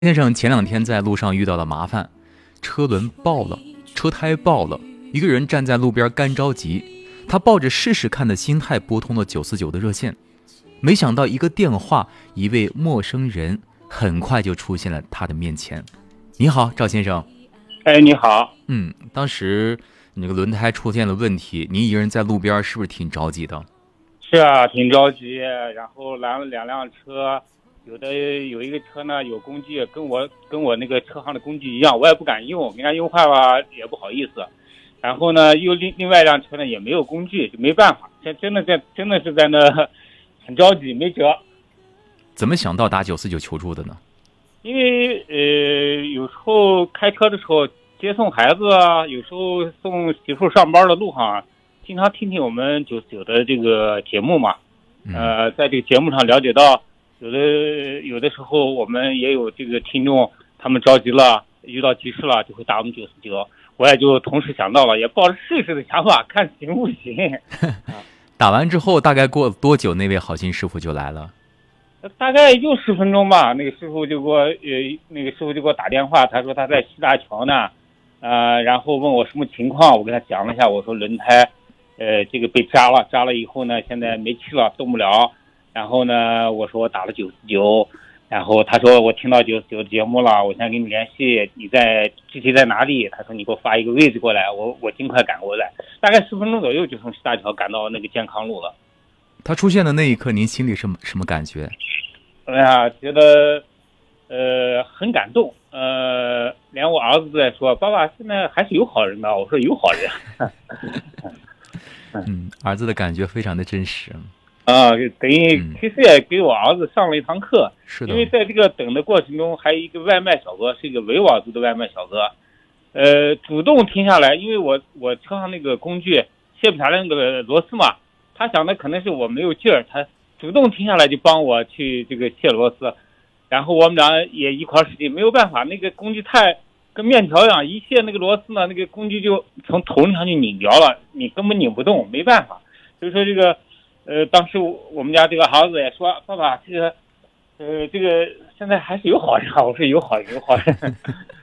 先生前2天在路上遇到了麻烦，车轮爆了，车胎爆了，一个人站在路边干着急。他抱着试试看的心态拨通了949的热线，没想到一个电话，一位陌生人很快就出现了他的面前。你好，赵先生。 你好。 当时你那个轮胎出现了问题，您一个人在路边是不是挺着急的？ 是啊，挺着急，然后拦了2辆车，有一个车呢有工具，跟我那个车行的工具一样，我也不敢用，人家用坏了也不好意思。然后呢，又另外一辆车呢也没有工具，就没办法，真的是在那很着急，没辙。 怎么想到打949求助的呢？ 因为有时候开车的时候接送孩子啊，有时候送媳妇上班的路上啊，经常听我们949的这个节目嘛。在这个节目上了解到，有的时候我们也有这个听众，他们着急了，遇到急事了，就会打我们949。我也就同时想到了，也抱着试试的想法，看行不行。 打完之后，大概过多久，那位好心师傅就来了？ 大概就10分钟吧。那个师傅就给我打电话，他说他在西大桥呢，然后问我什么情况，我跟他讲了一下，我说轮胎，这个被扎了以后呢，现在没气了，动不了。然后呢，我说我打了949，然后他说我听到949的节目了，我现在跟你联系，你具体在哪里？他说你给我发一个位置过来，我尽快赶过来。大概10分钟左右就从西大桥赶到那个健康路了。 他出现的那一刻，您心里什么感觉？ 哎呀，觉得很感动。连我儿子都在说，爸爸现在还是有好人的。我说有好人。 儿子的感觉非常的真实。 等于其实也给我儿子上了一堂课。 是的。 因为在这个等的过程中，还有一个外卖小哥，是一个维吾尔族的外卖小哥，主动停下来，因为我车上那个工具卸不下来那个螺丝嘛，他想的可能是我没有劲儿，他主动停下来就帮我去这个卸螺丝，然后我们俩也一块使劲，没有办法，那个工具太跟面条一样，一卸那个螺丝呢，那个工具就从头上就拧掉了，你根本拧不动，没办法。所以说这个当时我们家这个儿子也说，爸爸这个现在还是有好人啊。我说有好人。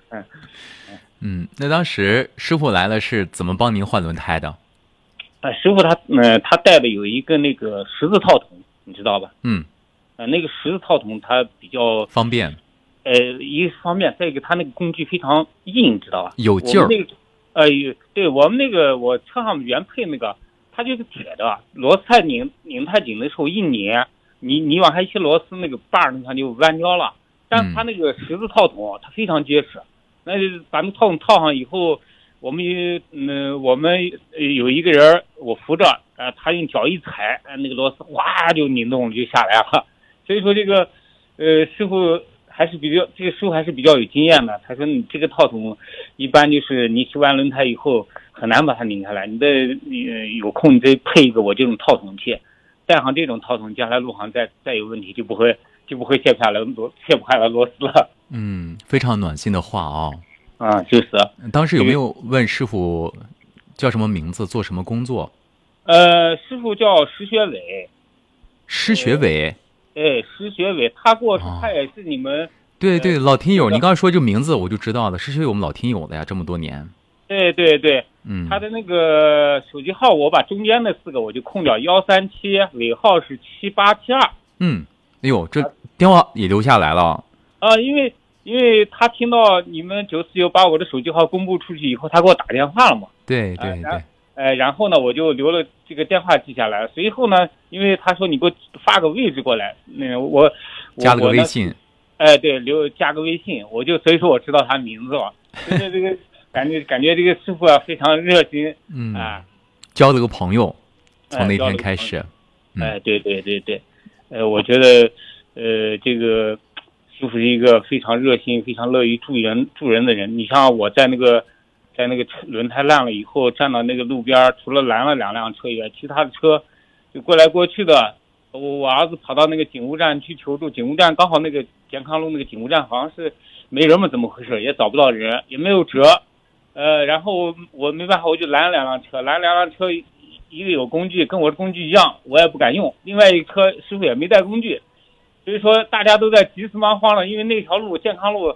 那当时师傅来了是怎么帮您换轮胎的？ 师傅他带的有一个那个十字套筒，你知道吧？那个十字套筒它比较方便。 一方面，再一个它那个工具非常硬，知道吧？ 有劲儿。 对，我们那个我车上原配那个，它就是铁的，螺丝太拧太紧的时候一拧，你往下一些螺丝，那个把儿上就弯掉了。但是它那个十字套筒它非常结实，那把那套筒套上以后，我们有一个人我扶着，他用脚一踩，那个螺丝哗就拧动了，就下来了。所以说这个师傅还是比较有经验的。他说你这个套筒一般就是你洗完轮胎以后很难把它拧下来，你有空你再配一个我这种套筒器，带上这种套筒，将来路上再有问题就不会卸不下来螺丝了。 非常暖心的话就是。 当时有没有问师傅叫什么名字，做什么工作？ 师傅叫石学伟。 石学伟。 石学伟，他也是你们对老听友。您刚才说这个名字我就知道了，石学伟我们老听友了呀，这么多年。 对，他的那个手机号我把中间的4个我就空掉，137，尾号是7872。 哎呦，这电话也留下来了。 因为他听到你们949把我的手机号公布出去以后，他给我打电话了嘛。 对。 然后呢，我就留了这个电话记下来。随后呢，因为他说你给我发个位置过来，我加了个微信。 对，加个微信，所以说我知道他名字了。就是这个感觉这个师傅非常热心。 交了个朋友，从那天开始。 对。我觉得这个师傅是一个非常热心、非常乐于助人的人。你像我在那个轮胎烂了以后，站到那个路边，除了拦了2辆车以外，其他的车就过来过去的。我儿子跑到那个警务站去求助，警务站刚好那个健康路那个警务站好像是没人嘛，怎么回事？也找不到人，也没有辙。然后我没办法，我就拦了2辆车，一个有工具，跟我的工具一样，我也不敢用。另外一个车师傅也没带工具。 所以说大家都在急死忙慌了，因为那条路健康路